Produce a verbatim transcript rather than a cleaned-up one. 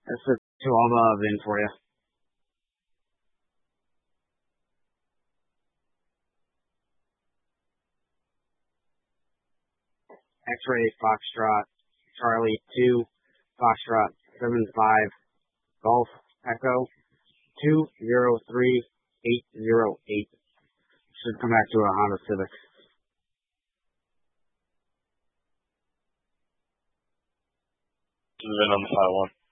That's the two above in for you. X-ray Foxtrot Charlie two Foxtrot seven five Golf Echo two zero three eight zero eight. Should come back to a Honda Civic. Vin on the five one.